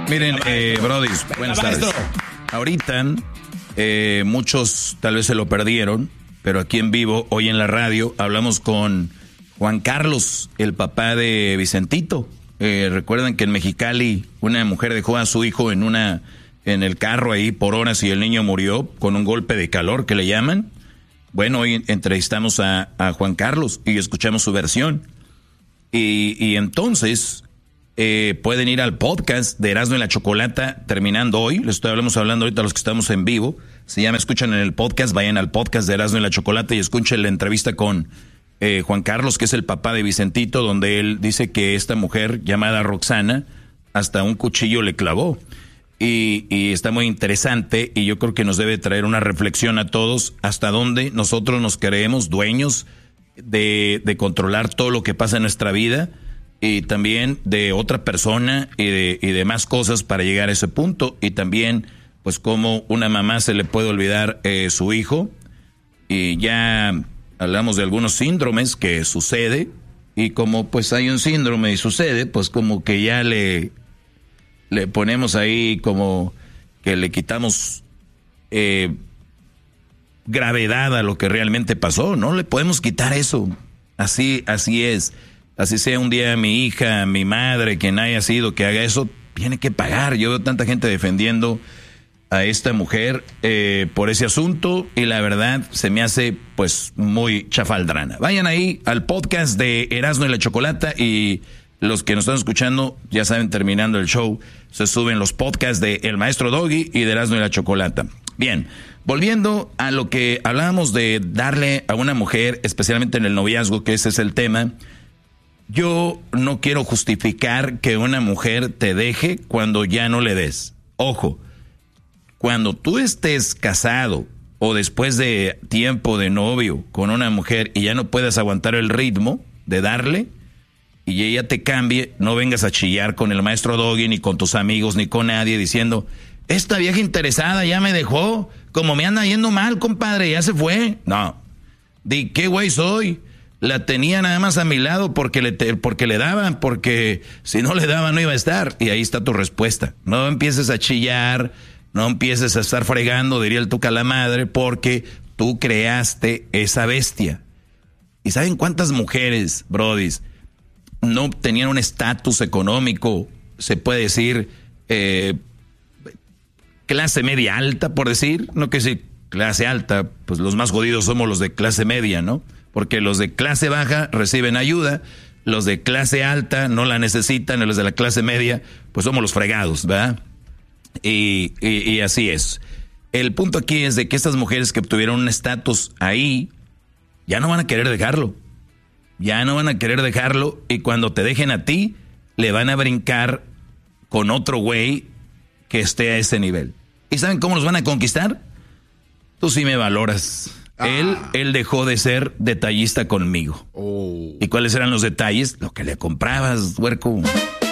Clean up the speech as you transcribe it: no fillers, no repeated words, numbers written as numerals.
Miren, brodis, buenas tardes. Ahorita, muchos tal vez se lo perdieron, pero aquí en vivo, hoy en la radio, hablamos con Juan Carlos, el papá de Vicentito. Recuerdan que en Mexicali una mujer dejó a su hijo en el carro ahí por horas y el niño murió con un golpe de calor que le llaman. Bueno, hoy entrevistamos a Juan Carlos y escuchamos su versión. Y entonces pueden ir al podcast de Erasmo y la Chocolata terminando hoy. Les estamos hablando ahorita a los que estamos en vivo. Si ya me escuchan en el podcast, vayan al podcast de Erasmo y la Chocolata y escuchen la entrevista con Juan Carlos, que es el papá de Vicentito, donde él dice que esta mujer llamada Roxana hasta un cuchillo le clavó. Y está muy interesante y yo creo que nos debe traer una reflexión a todos hasta dónde nosotros nos creemos dueños de controlar todo lo que pasa en nuestra vida y también de otra persona y de más cosas para llegar a ese punto. Y también, pues, cómo una mamá se le puede olvidar su hijo. Y ya hablamos de algunos síndromes que sucede y como pues hay un síndrome y sucede, pues como que ya le ponemos ahí como que le quitamos gravedad a lo que realmente pasó. No le podemos quitar eso. Así es. Así sea un día mi hija, mi madre, quien haya sido que haga eso, tiene que pagar. Yo veo tanta gente defendiendo a esta mujer por ese asunto y la verdad se me hace pues muy chafaldrana. Vayan ahí al podcast de Erasmo y la Chocolata y los que nos están escuchando, ya saben, terminando el show, se suben los podcasts de El Maestro Doggy y de Erasmo y la Chocolata. Bien, volviendo a lo que hablábamos de darle a una mujer, especialmente en el noviazgo, que ese es el tema. Yo no quiero justificar que una mujer te deje cuando ya no le des. Ojo, cuando tú estés casado o después de tiempo de novio con una mujer y ya no puedas aguantar el ritmo de darle, y ella te cambie, no vengas a chillar con el Maestro Doggy, ni con tus amigos, ni con nadie, diciendo, esta vieja interesada ya me dejó, como me anda yendo mal, compadre, ya se fue. No, di, ¿qué güey soy? La tenía nada más a mi lado porque le daban, porque si no le daban no iba a estar. Y ahí está tu respuesta. No empieces a chillar, no empieces a estar fregando, diría el Tuca la madre, porque tú creaste esa bestia. ¿Y saben cuántas mujeres, brodis, no tenían un estatus económico, se puede decir, clase media alta, por decir? No que si clase alta, pues los más jodidos somos los de clase media, ¿no? Porque los de clase baja reciben ayuda, los de clase alta no la necesitan, y los de la clase media, pues somos los fregados, ¿verdad? Y así es. El punto aquí es de que estas mujeres que obtuvieron un estatus ahí, ya no van a querer dejarlo. Ya no van a querer dejarlo y cuando te dejen a ti, le van a brincar con otro güey que esté a ese nivel. ¿Y saben cómo los van a conquistar? Tú sí me valoras. Él dejó de ser detallista conmigo. ¿Y cuáles eran los detalles? Lo que le comprabas, huerco.